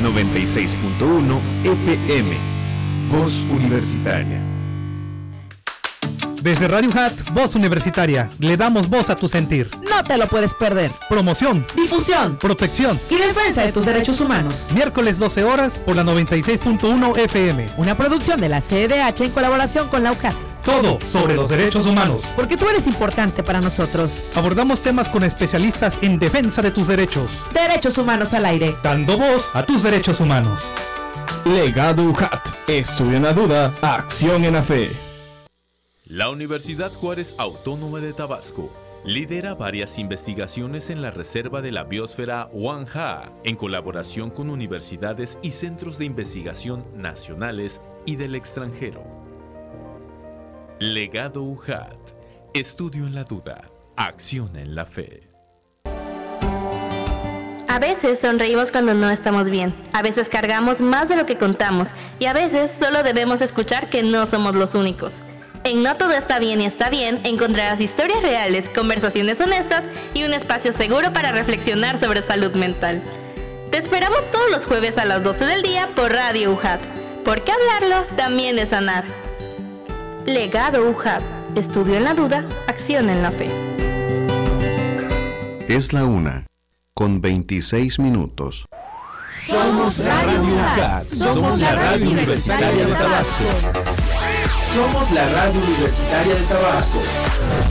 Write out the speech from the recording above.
96.1 FM. Voz Universitaria. Desde Radio Hat, Voz Universitaria, le damos voz a tu sentir. No te lo puedes perder. Promoción, difusión, protección y defensa de tus derechos humanos. Miércoles 12 horas por la 96.1 FM. Una producción de la CEDH en colaboración con la UJAT. Todo sobre los derechos humanos. Porque tú eres importante para nosotros. Abordamos temas con especialistas en defensa de tus derechos. Derechos humanos al aire. Dando voz a tus derechos humanos. Legado UJAT. Estudio en la duda, acción en la fe. La Universidad Juárez Autónoma de Tabasco lidera varias investigaciones en la Reserva de la Biosfera Huanja, en colaboración con universidades y centros de investigación nacionales y del extranjero. Legado UJAT. Estudio en la duda. Acción en la fe. A veces sonreímos cuando no estamos bien, a veces cargamos más de lo que contamos y a veces solo debemos escuchar que no somos los únicos. En No Todo Está Bien y Está Bien encontrarás historias reales, conversaciones honestas y un espacio seguro para reflexionar sobre salud mental. Te esperamos todos los jueves a las 12 del día por Radio UJAT, porque hablarlo también es sanar. Legado UJAT. Estudio en la duda, acción en la fe. Es la 1:26. Somos Radio UJAT. Somos la radio universitaria de Tabasco. Somos la radio universitaria de Tabasco.